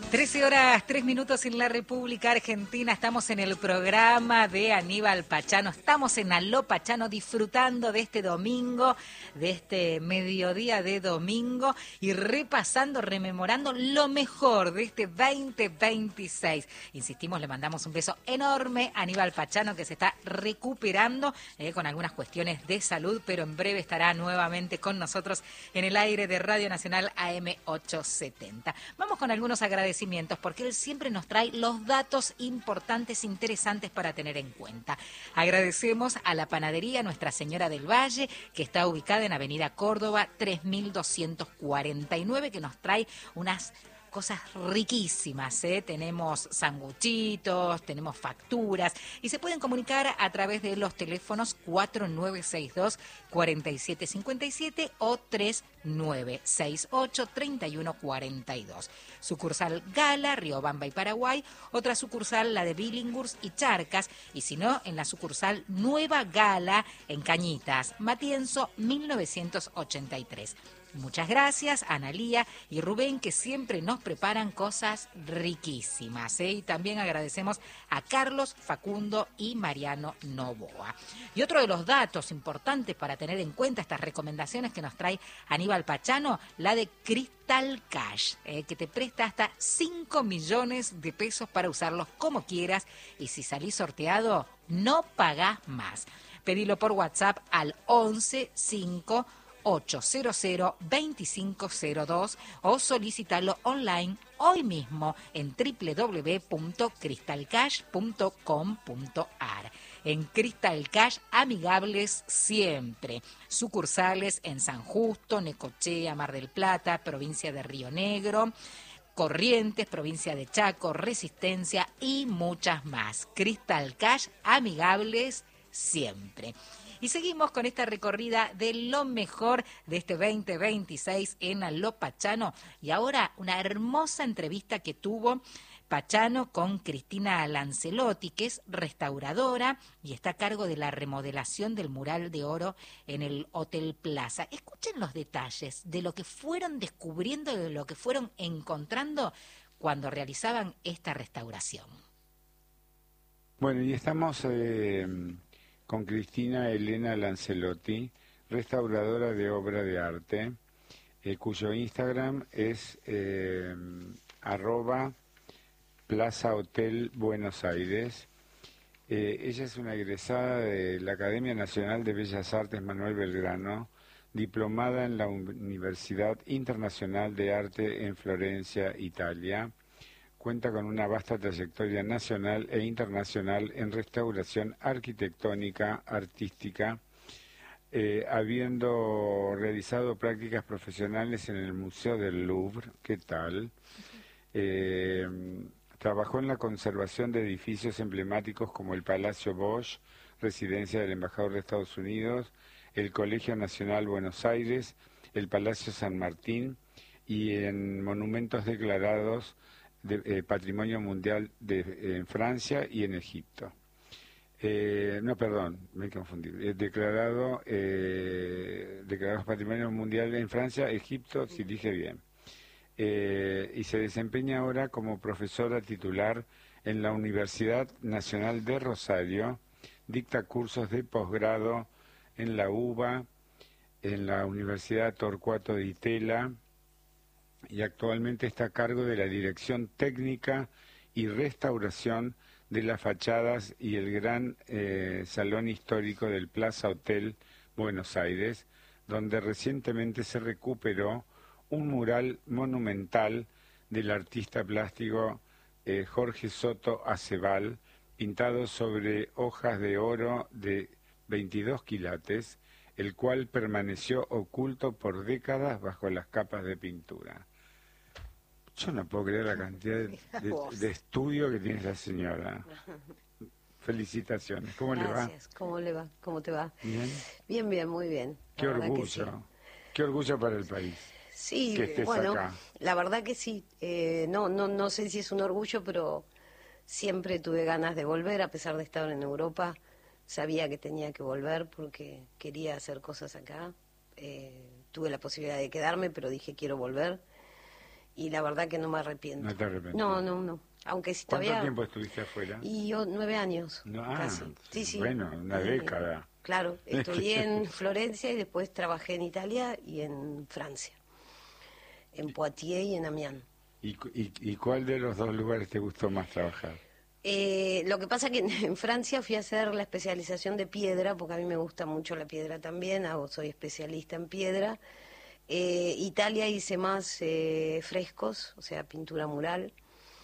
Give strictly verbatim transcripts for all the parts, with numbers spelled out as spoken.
trece horas, tres minutos en la República Argentina. Estamos en el programa de Aníbal Pachano. Estamos en Aló Pachano disfrutando de este domingo, de este mediodía de domingo y repasando, rememorando lo mejor de este veinte veintiséis. Insistimos, le mandamos un beso enorme a Aníbal Pachano, que se está recuperando eh, con algunas cuestiones de salud, pero en breve estará nuevamente con nosotros en el aire de Radio Nacional A M ochocientos setenta. Vamos con algunos agradecimientos, porque él siempre nos trae los datos importantes, interesantes para tener en cuenta. Agradecemos a la panadería Nuestra Señora del Valle, que está ubicada en Avenida Córdoba tres mil doscientos cuarenta y nueve, que nos trae unas cosas riquísimas, ¿eh? Tenemos sanguchitos, tenemos facturas y se pueden comunicar a través de los teléfonos cuatro nueve seis dos, cuatro siete cinco siete o tres nueve seis ocho, tres uno cuatro dos. Sucursal Gala, Riobamba y Paraguay, otra sucursal la de Billinghurst y Charcas, y si no, en la sucursal Nueva Gala en Cañitas, Matienzo mil novecientos ochenta y tres. Muchas gracias a Analía y Rubén, que siempre nos preparan cosas riquísimas, ¿eh? Y también agradecemos a Carlos, Facundo y Mariano Novoa. Y otro de los datos importantes para tener en cuenta estas recomendaciones que nos trae Aníbal Pachano, la de Crystal Cash, eh, que te presta hasta cinco millones de pesos para usarlos como quieras, y si salís sorteado, no pagás más. Pedilo por WhatsApp al once cinco ochocientos veinticinco cero dos o solicítalo online hoy mismo en doble u doble u doble u punto crystal cash punto com punto a r. En Crystal Cash, amigables siempre. Sucursales en San Justo, Necochea, Mar del Plata, provincia de Río Negro, Corrientes, provincia de Chaco, Resistencia y muchas más. Crystal Cash, amigables siempre. Y seguimos con esta recorrida de lo mejor de este veinte veintiséis en Aló Pachano. Y ahora una hermosa entrevista que tuvo Pachano con Cristina Lancelotti, que es restauradora y está a cargo de la remodelación del mural de oro en el Hotel Plaza. Escuchen los detalles de lo que fueron descubriendo, de lo que fueron encontrando cuando realizaban esta restauración. Bueno, y estamos Eh... con Cristina Elena Lancelotti, restauradora de obra de arte, eh, cuyo Instagram es eh, arroba Plaza Hotel Buenos Aires. Eh, ella es una egresada de la Academia Nacional de Bellas Artes Manuel Belgrano, diplomada en la Universidad Internacional de Arte en Florencia, Italia. Cuenta con una vasta trayectoria nacional e internacional en restauración arquitectónica, artística, eh, habiendo realizado prácticas profesionales en el Museo del Louvre. ¿Qué tal? Eh, trabajó en la conservación de edificios emblemáticos como el Palacio Bosch, residencia del embajador de Estados Unidos, el Colegio Nacional Buenos Aires, el Palacio San Martín, y en monumentos declarados de eh, Patrimonio Mundial de, eh, en Francia y en Egipto. Eh, no, perdón, me he confundido. Eh, declarado, eh, declarados Patrimonio Mundial en Francia, Egipto, si dije bien. Eh, y se desempeña ahora como profesora titular en la Universidad Nacional de Rosario, dicta cursos de posgrado en la U B A, en la Universidad Torcuato Di Tella, y actualmente está a cargo de la dirección técnica y restauración de las fachadas y el gran eh, salón histórico del Plaza Hotel Buenos Aires, donde recientemente se recuperó un mural monumental del artista plástico eh, Jorge Soto Acebal, pintado sobre hojas de oro de veintidós quilates, el cual permaneció oculto por décadas bajo las capas de pintura. Yo no puedo creer la cantidad de, de, de estudio que tiene esa señora. Felicitaciones. ¿Cómo Gracias. le va? Gracias. ¿Cómo le va? ¿Cómo te va? Bien. Bien, bien, muy bien. Qué La orgullo. sí. Qué orgullo para el país. Sí, que estés bueno, acá. La verdad que sí. Eh, no, no, no sé si es un orgullo, pero siempre tuve ganas de volver, a pesar de estar en Europa. Sabía que tenía que volver porque quería hacer cosas acá. Eh, tuve la posibilidad de quedarme, pero dije quiero volver. y la verdad que no me arrepiento. ¿No te arrepientes? No, no, no. Aunque si ¿Cuánto todavía... tiempo estuviste afuera? Y yo nueve años, No, ah, casi. Sí, sí. Bueno, una Eh, década. Claro, estudié en Florencia y después trabajé en Italia y en Francia, en Poitiers y en Amiens. ¿Y, y, ¿Y cuál de los dos lugares te gustó más trabajar? Eh, lo que pasa es que en, en Francia fui a hacer la especialización de piedra, porque a mí me gusta mucho la piedra también, hago, soy especialista en piedra. Eh, Italia hice más eh, frescos, o sea, pintura mural.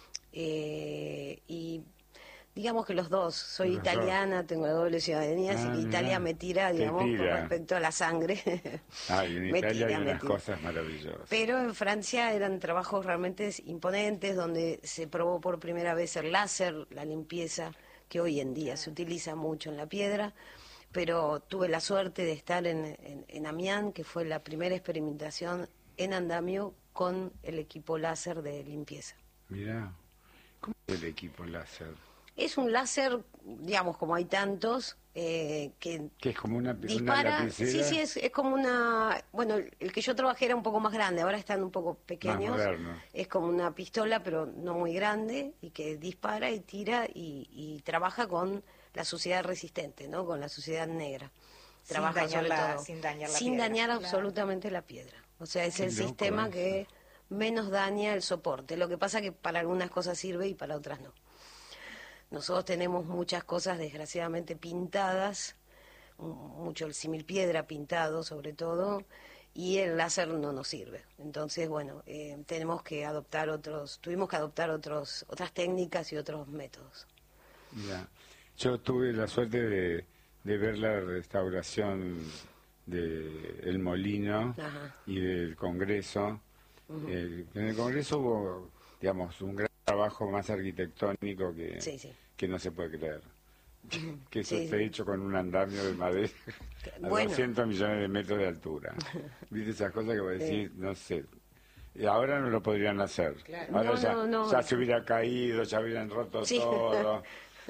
Eh, y digamos que los dos, soy Los italiana, dos. tengo la doble ciudadanía, Ah, así que mirá. Italia me tira, Te digamos, tira. con respecto a la sangre. Ah, y en Me Italia tira, hay me unas tira. cosas maravillosas. Pero en Francia eran trabajos realmente imponentes, donde se probó por primera vez el láser, la limpieza, que hoy en día se utiliza mucho en la piedra. Pero tuve la suerte de estar en, en, en Amiens, que fue la primera experimentación en andamio con el equipo láser de limpieza. Mirá, ¿cómo es el equipo láser? Es un láser, digamos, como hay tantos, eh, que Que es como una, una dispara. lapicera. Sí, sí, es, es como una... Bueno, el, el que yo trabajé era un poco más grande, ahora están un poco pequeños. moderno. Es como una pistola, pero no muy grande, y que dispara y tira y, y trabaja con la suciedad resistente, ¿no? Con la suciedad negra. Sin Trabaja dañar sobre la- todo. sin dañar la Sin piedra, dañar claro. absolutamente la piedra. O sea, es Qué el loco sistema eso. que menos daña el soporte. Lo que pasa que para algunas cosas sirve y para otras no. Nosotros tenemos muchas cosas desgraciadamente pintadas, mu- mucho el símil piedra pintado sobre todo, y el láser no nos sirve. Entonces, bueno, eh, tenemos que adoptar otros, tuvimos que adoptar otros, otras técnicas y otros métodos. Ya. Yo tuve la suerte de, de ver la restauración de El Molino Ajá. y del Congreso. Eh, en el Congreso hubo, digamos, un gran trabajo más arquitectónico que, Sí, sí. que no se puede creer. Que eso Sí, esté sí. hecho con un andamio de madera a Bueno. doscientos millones de metros de altura. ¿Viste esas cosas que vos decís? No sé. Y ahora no lo podrían hacer. Claro. Ahora No, ya, no, no. ya se hubiera caído, ya hubieran roto Sí. todo.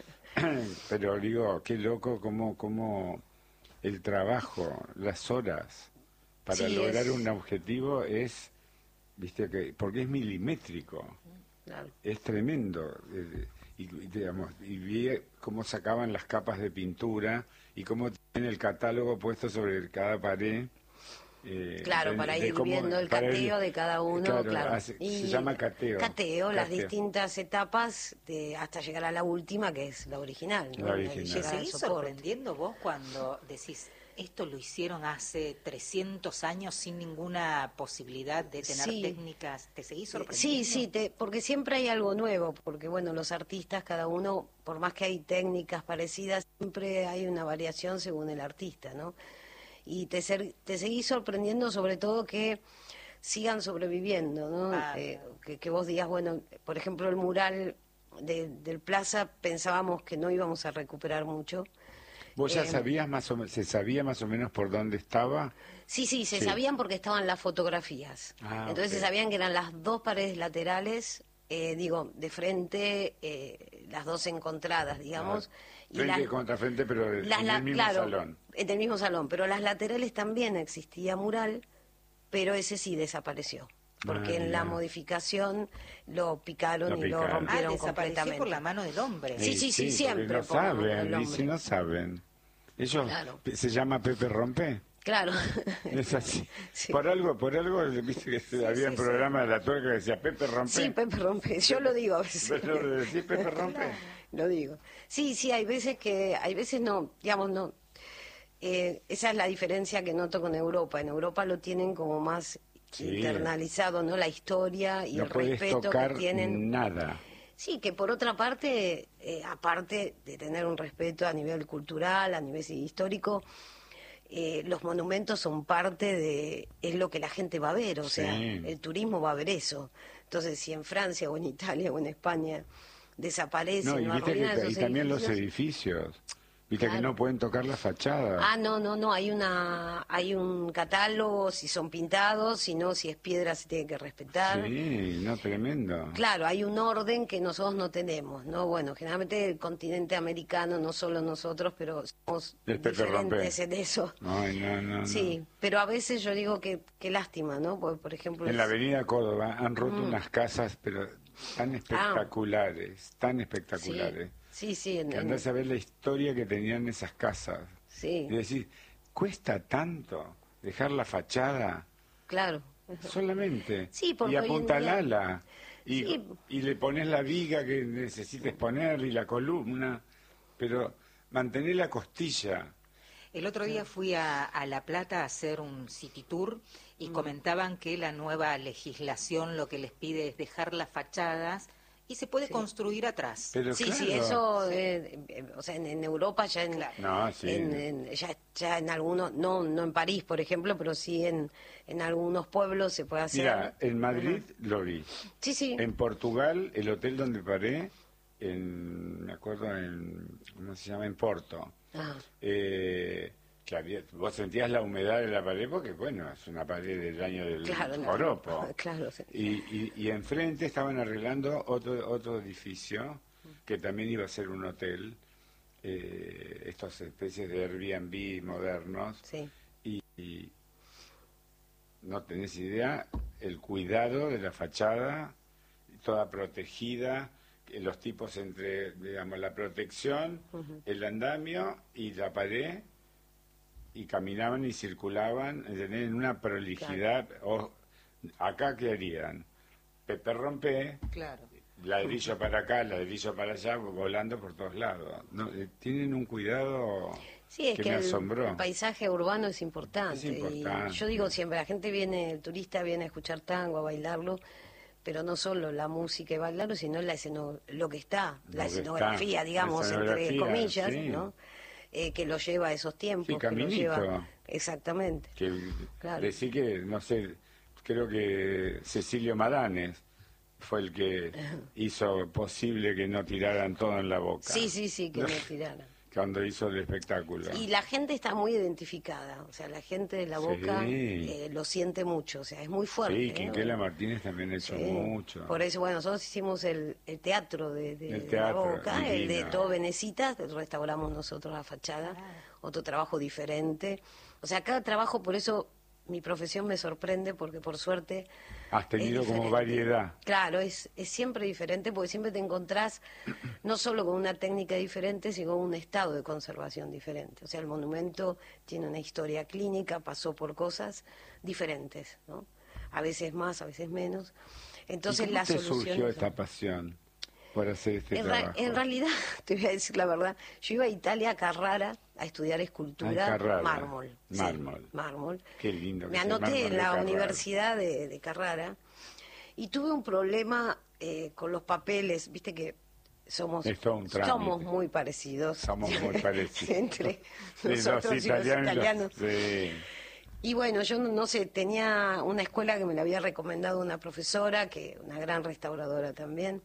Pero digo, qué loco cómo, cómo el trabajo, las horas para Sí, lograr es- un objetivo es, viste que, porque es milimétrico, Claro. es tremendo. eh, Y, y, digamos, y vi cómo sacaban las capas de pintura y cómo tienen el catálogo puesto sobre cada pared. eh, Claro, de- para de ir cómo- viendo el para ir- cateo de cada uno, claro, claro. hace- Y se llama cateo. Cateo, las Cateo. distintas etapas de, hasta llegar a la última, que es la original. ¿no? La original. ¿Te llegada al seguís soporte. sorprendiendo vos cuando decís, esto lo hicieron hace trescientos años sin ninguna posibilidad de tener Sí. técnicas? ¿Te seguís sorprendiendo? Sí, sí, te- porque siempre hay algo nuevo, porque bueno, los artistas, cada uno, por más que hay técnicas parecidas, siempre hay una variación según el artista, ¿no? Y te, ser- te seguís sorprendiendo sobre todo que sigan sobreviviendo, ¿no? Ah, Eh, claro. que, que vos digas, bueno, por ejemplo, el mural de- del Plaza pensábamos que no íbamos a recuperar mucho. ¿Vos ya Eh, sabías más o menos, se sabía más o menos por dónde estaba? Sí, sí, se Sí. sabían porque estaban las fotografías. Ah, Entonces ok. se sabían que eran las dos paredes laterales, eh, digo, de frente, eh, las dos encontradas, digamos. Ah, frente las- contra frente, pero en las la- el mismo claro, salón. en el mismo salón. Pero las laterales también existía mural, pero ese sí desapareció. Porque Ah, en la mirá. modificación lo picaron Lo y lo picaron. Ah, rompieron desapareció completamente. por la mano del hombre. Sí, sí, sí, porque siempre no por la mano del saben, y hombre. si no saben. Ellos, Claro. pe- se llama Pepe Rompe. Claro. Es así. Sí. Por algo, por algo, viste que Sí, había sí, un programa de la tuerca que decía Pepe Rompe. Sí, Pepe Rompe. Yo lo digo a veces. ¿Vos no le decís Pepe Rompe? Lo digo. Sí, sí, hay veces que, hay veces no, digamos, no. Eh, esa es la diferencia que noto con Europa. En Europa lo tienen como más Sí. internalizado, ¿no? La historia y No el puedes respeto tocar que tienen. nada. Sí, que por otra parte, eh, aparte de tener un respeto a nivel cultural, a nivel histórico, eh, los monumentos son parte de, es lo que la gente va a ver, o sea, Sí. el turismo va a ver eso. Entonces, si en Francia o en Italia o en España desaparecen No, y o viste que arruinan y esos también los edificios, edificios. Viste Claro. que no pueden tocar la fachada. Ah, no, no, no, hay una, hay un catálogo si son pintados, si no, si es piedra se tiene que respetar. Sí, no, tremendo. Claro, hay un orden que nosotros no tenemos, ¿no? Bueno, generalmente el continente americano, no solo nosotros, pero somos El Pepe diferentes Rompé. en eso. Ay, no, no, no. Sí, pero a veces yo digo que qué lástima, ¿no? Porque, por ejemplo, En la es- avenida Córdoba han roto Mm. unas casas, pero tan espectaculares, tan espectaculares. sí, sí, en, Que en- andás a ver la historia que tenían esas casas. sí, Y decir, cuesta tanto dejar la fachada claro. solamente. Sí, porque y hoy en apuntalala. Y, Sí. y le pones la viga que necesites poner y la columna. Pero mantener la costilla. El otro día fui a, a La Plata a hacer un city tour y comentaban que la nueva legislación lo que les pide es dejar las fachadas y se puede Sí. construir atrás. Pero Sí, claro, sí, eso, eh, eh, o sea, en, en Europa ya en, Claro. No, sí. en- en- ya, ya en algunos, no, no en París, por ejemplo, pero sí en, en algunos pueblos se puede hacer. Mira, en Madrid lo vi. Sí, sí. En Portugal, el hotel donde paré, en, me acuerdo en, ¿cómo se llama? En Porto. Ajá. Eh, que había, vos sentías la humedad de la pared porque, bueno, es una pared del año del Claro, no. joropo. Claro, sí. Y, y, y enfrente estaban arreglando otro otro edificio que también iba a ser un hotel, eh, estas especies de Airbnb modernos. Sí. Y, y no tenés idea el cuidado de la fachada, toda protegida, eh, los tipos entre, digamos, la protección, el andamio y la pared, y caminaban y circulaban, ¿entendés? En una prolijidad. O, acá, ¿qué harían? Pepe Rompé, Claro. ladrillo para acá, ladrillo para allá, volando por todos lados. No, eh, tienen un cuidado Sí, es que, que, me el, asombró. el paisaje urbano es importante. Es importante. Y yo digo siempre, la gente viene, el turista viene a escuchar tango, a bailarlo, pero no solo la música y bailarlo, sino la esceno, lo que está, Lo la que escenografía, está, digamos, la entre escenografía, comillas, sí. ¿no? Eh, que lo lleva a esos tiempos. Sí, que lo Caminito. lleva, exactamente. Que Claro. decir que, no sé, creo que Cecilio Madanes fue el que hizo posible que no tiraran todo en la boca. Sí, sí, sí, que no tiraran. Cuando hizo el espectáculo. Y la gente está muy identificada, o sea, la gente de la boca Sí. eh, lo siente mucho, o sea, es muy fuerte. Sí, ¿no? Quinquela Martínez también ha hecho Sí. mucho. Por eso, bueno, nosotros hicimos el, el teatro de, de- El de teatro, la boca, el de divino. todo Venecita, restauramos nosotros la fachada, otro trabajo diferente. O sea, cada trabajo, por eso mi profesión me sorprende, porque por suerte... Has tenido es como diferente. variedad. Claro, es, es siempre diferente, porque siempre te encontrás no solo con una técnica diferente, sino con un estado de conservación diferente. O sea, el monumento tiene una historia clínica, pasó por cosas diferentes, ¿no? A veces más, a veces menos. Entonces, ¿Y cómo la te solución... surgió esta pasión por hacer este En, ra- trabajo? en realidad, te voy a decir la verdad, yo iba a Italia, a Carrara, a estudiar escultura, Ah, Carrara. mármol. sí, Mármol. mármol. Qué lindo. que Me sea el anoté mármol en de la Carrara. Universidad de, de Carrara y tuve un problema eh, con los papeles, viste que somos, Es todo un trámite. somos muy parecidos. Somos muy parecidos. Entre Sí, nosotros los y los italianos. italianos. Sí. Y bueno, yo no, no sé, tenía una escuela que me la había recomendado una profesora, que una gran restauradora también,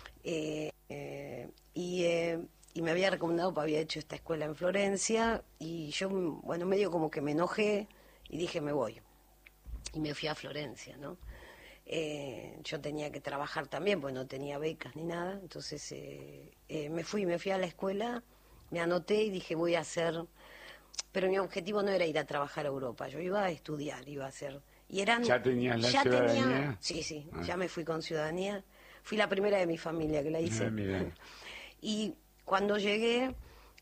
eh, eh, y, eh, y me había recomendado, pues había hecho esta escuela en Florencia, y yo, bueno, medio como que me enojé y dije, me voy. Y me fui a Florencia, ¿no? Eh, yo tenía que trabajar también, pues no tenía becas ni nada, entonces eh, eh, me fui, me fui a la escuela, me anoté y dije, voy a hacer... Pero mi objetivo no era ir a trabajar a Europa, yo iba a estudiar, iba a hacer... Y eran, ¿Ya tenías la ya ciudadanía? tenía- sí, sí, Ah. ya me fui con ciudadanía. Fui la primera de mi familia que la hice. Ah, mira. Y cuando llegué,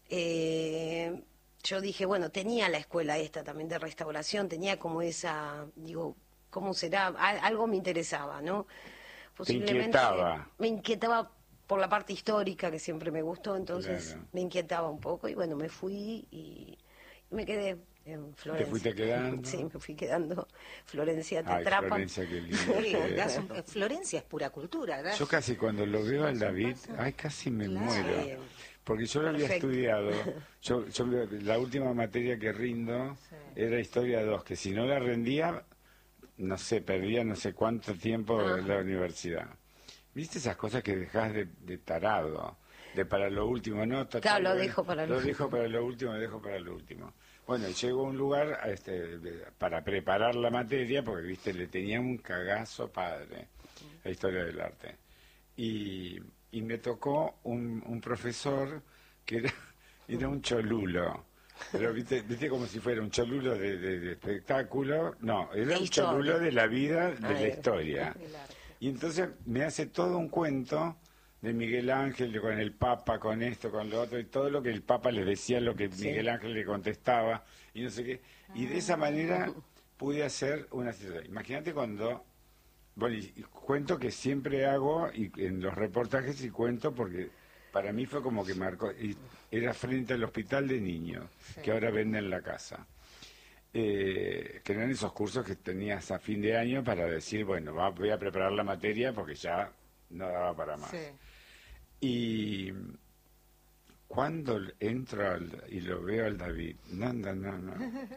eh, yo dije, bueno, tenía la escuela esta también de restauración, tenía como esa, digo, ¿cómo será? Al- algo me interesaba, ¿no? inquietaba. Me inquietaba por la parte histórica, que siempre me gustó, entonces Claro. me inquietaba un poco y bueno, me fui y me quedé en Florencia. fuiste quedando? Sí, me fui quedando. Florencia te Ay, atrapa. Florencia, qué lindo. Sí, que das es. un- Florencia es pura cultura. das- Yo casi cuando lo veo al das un David, paso. ay, casi me Claro. muero. Sí. Porque yo lo había Perfecto. estudiado. Yo, yo la última materia que rindo Sí. era Historia dos, que si no la rendía, no sé, perdía no sé cuánto tiempo Ajá. en la universidad. ¿Viste esas cosas que dejás de, de tarado? de para lo último, ¿no? Total, Claro, lo bueno, dejo para lo Lo dejo para lo último, lo dejo para lo último. Bueno, llego a un lugar este, para preparar la materia, porque, viste, le tenía un cagazo padre la historia del arte. Y, y me tocó un, un profesor que era, era un cholulo. Pero viste, viste como si fuera un cholulo de, de, de espectáculo. No, era un cholulo de la vida, de la historia. Y entonces me hace todo un cuento de Miguel Ángel, con el Papa, con esto, con lo otro, y todo lo que el Papa le decía, lo que sí. Miguel Ángel le contestaba, y no sé qué. Y de esa manera pude hacer una situación. Imagínate cuando... Bueno, y, y cuento que siempre hago, y en los reportajes, y cuento porque para mí fue como que marcó... Y era frente al hospital de niños, sí. que ahora venden la casa. Eh, que eran esos cursos que tenías a fin de año para decir, bueno, va, voy a preparar la materia porque ya no daba para más. Sí. Y cuando entro al, y lo veo al David, no, no, no, no.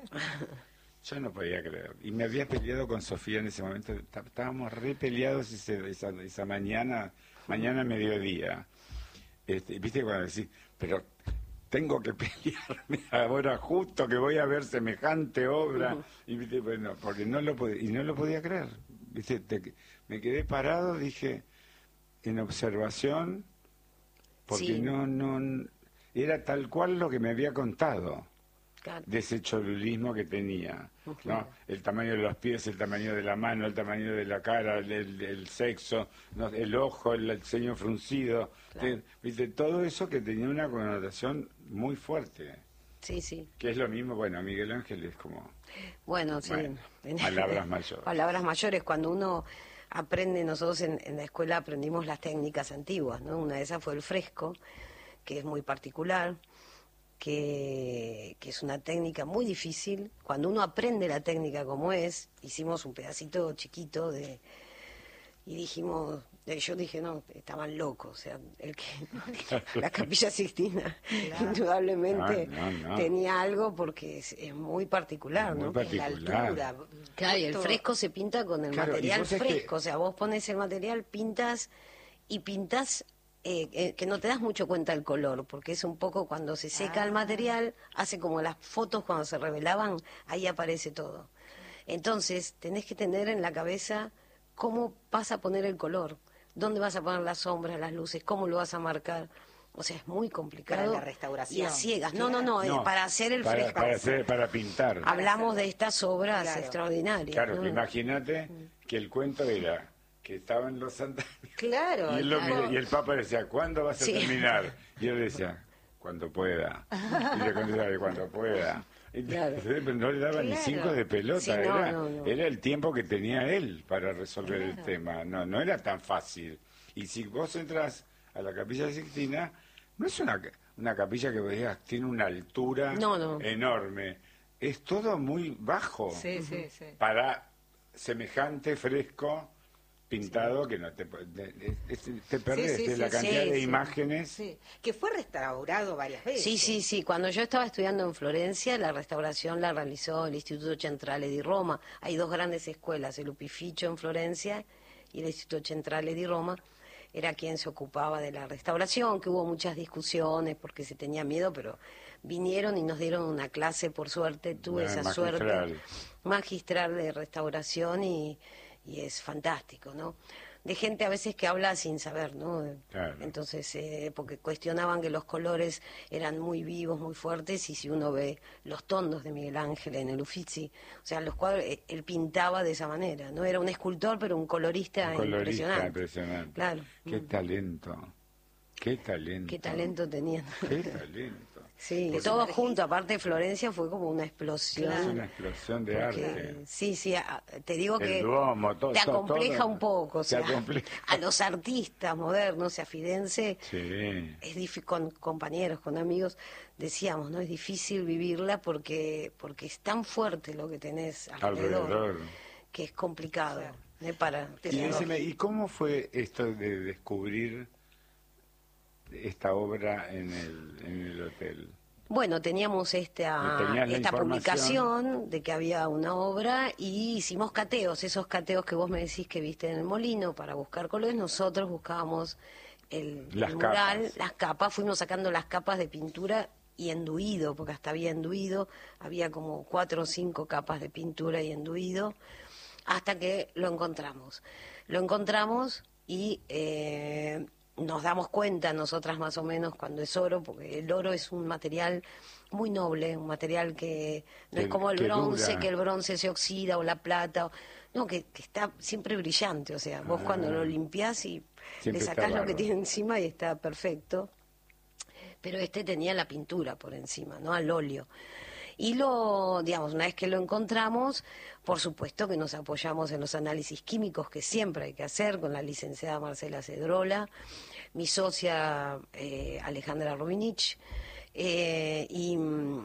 Yo no podía creer. Y me había peleado con Sofía en ese momento. Estábamos re peleados ese, esa, esa mañana, mañana mediodía. Este, ¿Viste cuando decís, pero tengo que pelearme ahora justo que voy a ver semejante obra? Uh-huh. Y viste, bueno, porque no lo podía, y no lo podía creer. Viste, te, me quedé parado, dije, en observación, porque sí. no, no, era tal cual lo que me había contado. Claro. De ese cholulismo que tenía, uh-huh. ¿no? El tamaño de los pies, el tamaño de la mano, el tamaño de la cara, el, el, el sexo, ¿no? El ojo, el, el ceño fruncido, claro. te, ¿viste? Todo eso que tenía una connotación muy fuerte. Sí, sí. Que es lo mismo, bueno, Miguel Ángel es como... Bueno, sí. Bueno, palabras mayores. Palabras mayores, cuando uno aprende, nosotros en, en la escuela aprendimos las técnicas antiguas, ¿no? Una de esas fue el fresco, que es muy particular. Que, que es una técnica muy difícil. Cuando uno aprende la técnica como es, hicimos un pedacito chiquito de y dijimos, yo dije, no, estaban locos, o sea, el que la Capilla Sixtina claro. indudablemente no, no, no. tenía algo porque es, es muy particular, muy ¿no? particular. La altura. Claro, y el fresco se pinta con el claro, material fresco, que... o sea, vos pones el material, pintas y pintas Eh, eh, que no te das mucho cuenta del color, porque es un poco cuando se seca ah. el material, hace como las fotos cuando se revelaban, ahí aparece todo. Entonces, tenés que tener en la cabeza cómo vas a poner el color, dónde vas a poner las sombras, las luces, cómo lo vas a marcar. O sea, es muy complicado. Para la restauración. Y a ciegas. No, no, no, no para hacer el para, fresco. Para, hacer, para pintar. Hablamos de estas obras claro. extraordinarias. Claro, ¿no? que imagínate que el cuento era... que estaban los santos. Claro. Y, él claro. Lo, y el Papa decía, ¿cuándo vas a sí. terminar? Y él decía, cuando pueda. Y le contestaba, cuando pueda. Y claro. No le daba claro. ni cinco de pelota. Sí, no, era, no, no. era el tiempo que tenía él para resolver claro. el tema. No, no era tan fácil. Y si vos entras a la Capilla Sixtina, no es una, una capilla que vos digas, tiene una altura no, no. enorme. Es todo muy bajo. Sí, sí, sí. Para semejante fresco pintado sí. que no te, te, te perdés sí, sí, de la sí, cantidad sí, de sí. imágenes. Sí. Que fue restaurado varias veces. Sí, sí, sí. Cuando yo estaba estudiando en Florencia, la restauración la realizó el Instituto Centrale di Roma. Hay dos grandes escuelas, el Upificio en Florencia y el Instituto Centrale di Roma. Era quien se ocupaba de la restauración, que hubo muchas discusiones porque se tenía miedo, pero vinieron y nos dieron una clase, por suerte, tuve esa magistral. suerte magistral de restauración y... y es fantástico, ¿no? De gente a veces que habla sin saber, ¿no? Claro. Entonces, eh, porque cuestionaban que los colores eran muy vivos, muy fuertes, y si uno ve los tondos de Miguel Ángel en el Uffizi, o sea, los cuadros, él pintaba de esa manera, ¿no? Era un escultor, pero un colorista, un colorista impresionante. impresionante. Claro. Qué mm. talento, qué talento. Qué talento tenían. Qué talento. Sí, de todo junto, aparte Florencia fue como una explosión. Claro. Una explosión de porque, arte. Sí, sí, a, te digo el que Duomo, todo, te acompleja todo, un poco. O sea, a los artistas modernos, o sea, Fidense, sí. es con compañeros, con amigos, decíamos, ¿no? Es difícil vivirla porque porque es tan fuerte lo que tenés alrededor, alrededor. que es complicado. Sí. ¿eh? Para y, decime, ¿y cómo fue esto de descubrir esta obra en el, en el hotel? Bueno, teníamos esta, esta publicación de que había una obra y hicimos cateos, esos cateos que vos me decís que viste en el molino para buscar colores, nosotros buscábamos el, Las el mural, capas. las capas, fuimos sacando las capas de pintura y enduido, porque hasta había enduido, había como cuatro o cinco capas de pintura y enduido, hasta que lo encontramos. Lo encontramos y eh, nos damos cuenta nosotras más o menos cuando es oro, porque el oro es un material muy noble, un material que no Que- es como el que bronce, dura. que el bronce se oxida o la plata, o- no, que, que está siempre brillante, o sea, vos Ah. cuando lo limpiás y Siempre le está sacás lo que bárbaro. tiene encima y está perfecto, pero este tenía la pintura por encima, ¿no? Al óleo. Y lo, digamos, una vez que lo encontramos, por supuesto que nos apoyamos en los análisis químicos que siempre hay que hacer con la licenciada Marcela Cedrola, mi socia eh, Alejandra Rubinich, eh, y,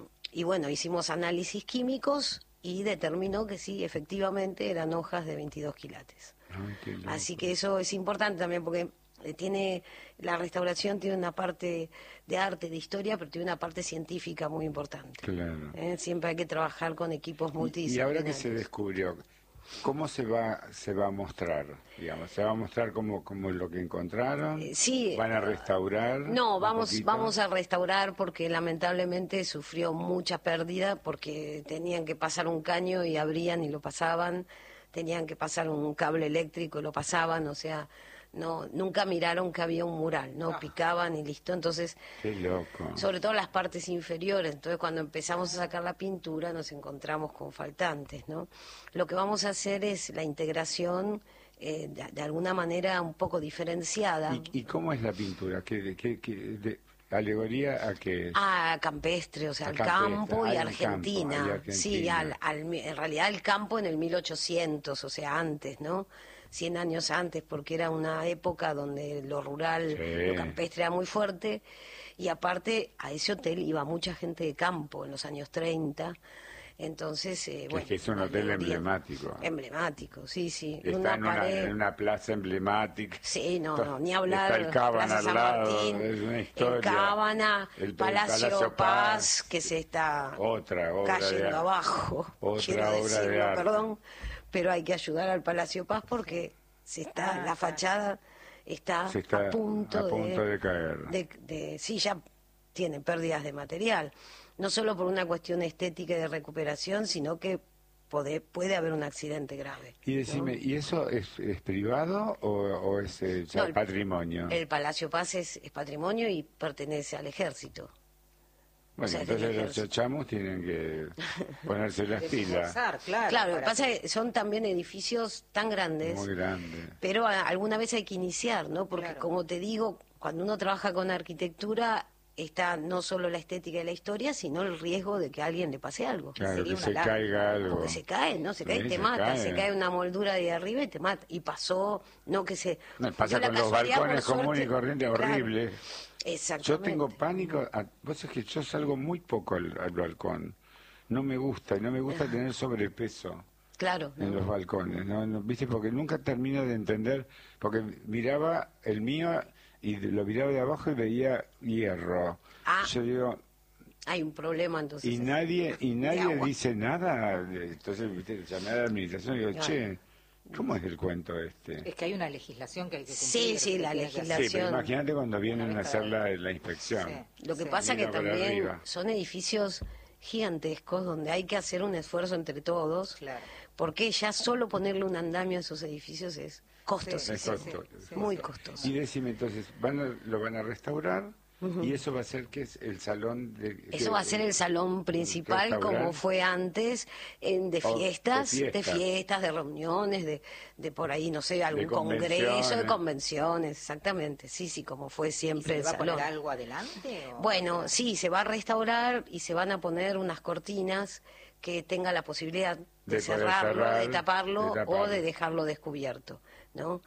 y bueno, hicimos análisis químicos y determinó que sí, efectivamente eran hojas de veintidós quilates. Ay, qué loco. Así que eso es importante también porque eh, tiene la restauración tiene una parte de arte, de historia, pero tiene una parte científica muy importante. Claro. ¿Eh? Siempre hay que trabajar con equipos Y, y multidisciplinarios. ahora que se descubrió, ¿cómo se va se va a mostrar? Digamos, ¿se va a mostrar como, como lo que encontraron? Eh, sí. ¿Van a restaurar? No, un vamos, poquito? vamos a restaurar porque lamentablemente sufrió mucha pérdida porque tenían que pasar un caño y abrían y lo pasaban, tenían que pasar un cable eléctrico y lo pasaban, o sea, no, nunca miraron que había un mural, no picaban y listo, entonces Qué loco. sobre todo las partes inferiores. Entonces, cuando empezamos a sacar la pintura, nos encontramos con faltantes, ¿no? Lo que vamos a hacer es la integración eh, de, de alguna manera un poco diferenciada. ¿Y, y cómo es la pintura? ¿Qué, qué, qué- de- ¿Alegoría a qué? A campestre, o sea, A al campestre, campo ah, y al Argentina. campo, y Sí, Argentina. al, al- en realidad el campo en el mil ochocientos, o sea, antes, ¿no? Cien años antes, porque era una época donde lo rural, Sí. lo campestre era muy fuerte. Y aparte, a ese hotel iba mucha gente de campo en los años treinta. Entonces, eh, Que bueno. es que es un hotel alegoría. emblemático. Emblemático, sí, sí. Está una en, una, pared. en una plaza emblemática. Sí, no, Está- no, ni hablar. Está el Cábana Plaza al San lado, Martín, es una el historia. Cábana, El- el Palacio, Palacio Paz, Paz, que se está otra obra de cayendo arte. abajo. Otra quiero obra de decirlo, arte. perdón, pero hay que ayudar al Palacio Paz porque se está, Ah, la claro. fachada está, Se está a punto, a punto de, de caer. de- de- sí, ya tiene pérdidas de material, no solo por una cuestión estética y de recuperación, sino que puede, puede haber un accidente grave. Y decime, ¿no? ¿y eso es, es privado o, o es eh, ya No, el- patrimonio? El Palacio Paz es, es patrimonio y pertenece al ejército. Bueno, o sea, es entonces del los ejército. chachamos tienen que ponerse las pilas. Desembolsar, claro. Claro, lo que para pasa es que son también edificios tan grandes, Muy grande. pero a- alguna vez hay que iniciar, ¿no? Porque Claro. como te digo, cuando uno trabaja con arquitectura está no solo la estética y la historia, sino el riesgo de que a alguien le pase algo. Claro, sería que una se lástima, caiga algo. Porque se cae, ¿no? Se cae Sí, y te se mata, cae. se cae una moldura de arriba y te mata. Y pasó, no que se... No, pasa dio la con los casualidad, balcones por comunes y suerte- corrientes, Claro, horrible. exactamente. Yo tengo pánico, a- vos es que yo salgo muy poco al, al balcón. No me gusta, y no me gusta tener sobrepeso Claro, en ¿no? los balcones, ¿no? No, ¿viste? Porque nunca termino de entender, porque miraba el mío y lo miraba de abajo y veía hierro. Ah. Yo digo, Hay un problema entonces. y nadie y de nadie agua. dice nada. Entonces, ¿viste? Llamé a la administración y digo, Claro. che, ¿cómo es el cuento este? Es que hay una legislación que hay que cumplir. Sí, sí, que la tiene que hacer. Sí, pero legislación. imagínate cuando vienen Una a vez hacer cada la, vez. la inspección. Sí. Lo que Sí. pasa que Mira para también arriba. son edificios gigantescos donde hay que hacer un esfuerzo entre todos, Claro. porque ya solo ponerle un andamio a esos edificios es costoso, Es Sí, sí, costoso. sí, muy sí. costoso. Y decime entonces, van a- ¿lo van a restaurar? Y eso va a ser que es el salón de... Eso que- va a ser el salón principal restaurar. como fue antes, en, de Oh, de fiestas, de fiestas. fiestas, de reuniones, de, de por ahí, no sé, algún congreso, de convenciones. convenciones, exactamente, sí, sí, como fue ¿Y siempre se el le va a poner salón. algo adelante? o- Bueno, sí, se va a restaurar y se van a poner unas cortinas que tenga la posibilidad de, De poder cerrarlo, cerrar, de, taparlo, de taparlo. o de dejarlo descubierto, ¿no?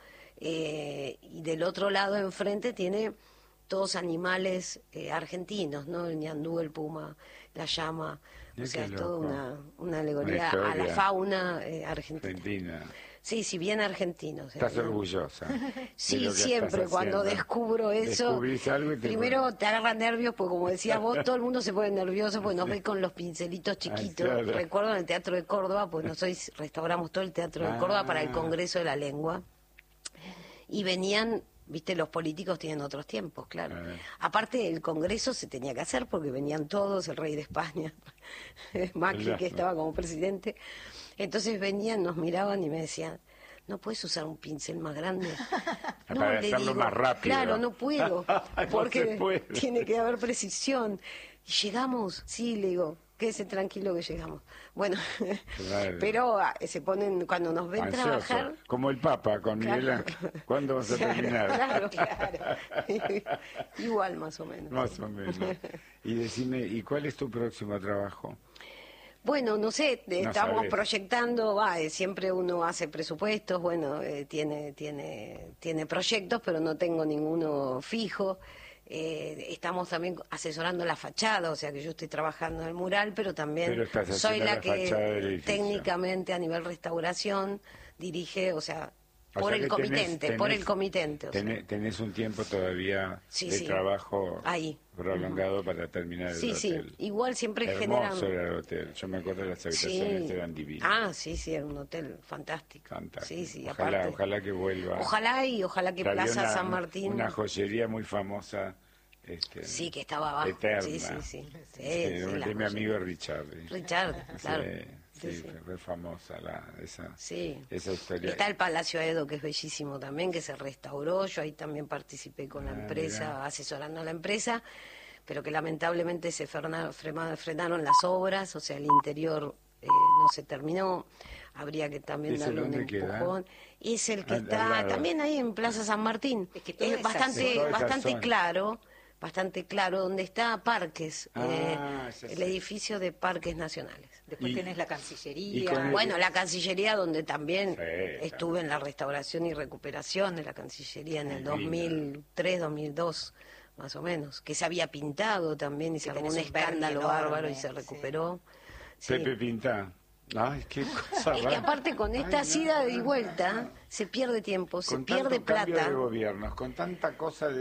Eh, y del otro lado, enfrente, tiene todos animales eh, argentinos, ¿no? El ñandú, el puma, la llama, Mira o sea, qué es toda loco. una, una alegoría Una a la historia. fauna eh, argentina. Argentina. Sí, sí, bien argentinos. eh, Estás bien. orgullosa. de Sí, lo que siempre, estás cuando haciendo. descubro eso, Descubrís algo y te primero pones- te agarra nervios, porque como decías vos, todo el mundo se pone nervioso porque nos ve con los pincelitos chiquitos. Ah, claro. Recuerdo en el Teatro de Córdoba, pues nosotros restauramos todo el Teatro de Ah. Córdoba para el Congreso de la Lengua, y venían Viste, los políticos tienen otros tiempos, claro. Ah. Aparte, el Congreso se tenía que hacer porque venían todos, el rey de España, Macri, Claro. que estaba como presidente. Entonces venían, nos miraban y me decían, ¿no puedes usar un pincel más grande? Para le hacerlo más rápido. Claro, no puedo, No porque se puede. tiene que haber precisión. Y llegamos, sí, le digo, quédese tranquilo que llegamos. Bueno, Claro. pero ah, se ponen, cuando nos ven Ansioso. trabajar... Como el Papa con Miguel Claro. Ángel. ¿Cuándo vas a Claro, terminar? Claro, claro. Igual, más o menos. Más o menos. Y decime, ¿y cuál es tu próximo trabajo? Bueno, no sé, eh, No estamos sabés. proyectando, va, eh, siempre uno hace presupuestos, bueno, eh, tiene, tiene, tiene proyectos, pero no tengo ninguno fijo. Eh, estamos también asesorando la fachada, o sea que yo estoy trabajando en el mural, pero también Pero estás soy haciendo la la que fachada del edificio. técnicamente a nivel restauración dirige, o sea, O por sea el que comitente, tenés- por tenés- el comitente. O sea. Tenés, tenés un tiempo todavía Sí, de sí. trabajo Ahí. prolongado para terminar el Sí, sí, hotel. igual siempre Hermoso generan... era el hotel. Yo me acuerdo de las habitaciones, eran divinas. Ah, sí, sí, era un hotel fantástico. Fantástico. Sí, sí, ojalá, aparte. ojalá que vuelva. Ojalá y ojalá que Que había Plaza una- San Martín... Una joyería muy famosa. Este, Sí, que estaba abajo. Eterna. Sí, sí, sí. Sí, Sí, sí, de la mi joya. amigo Richard. Richard, claro. Sí, Sí, sí, sí. fue famosa la, esa, Sí. esa historia. Está el Palacio Edo, que es bellísimo también, que se restauró. Yo ahí también participé con la Ah, empresa, mirá. asesorando a la empresa, pero que lamentablemente se frena- frema- frenaron las obras, o sea, el interior eh, no se terminó. Habría que también ¿Ese darle un dónde queda? empujón. Es el que Al- al está lado. también ahí en Plaza San Martín. Es que toda Es esa bastante, zona- toda esa bastante zona. claro, bastante claro, donde está Parques, Ah, eh, ya el sé. edificio de Parques Nacionales. Después Y- tenés la y Cancillería. con el- Bueno, la Cancillería, donde también Sí, estuve en la restauración y recuperación de la Cancillería en el Divina. dos mil tres, dos mil dos, más o menos, que se había pintado también y se Que armó un tenés un verde escándalo enorme, bárbaro y se sí. recuperó. Sí. Pepe Pinta. Ay, qué cosa Es que rara. aparte con esta Ay, no, ida no, y no. vuelta se pierde tiempo, se Con pierde tanto cambio plata. de gobiernos, con tanta cosa de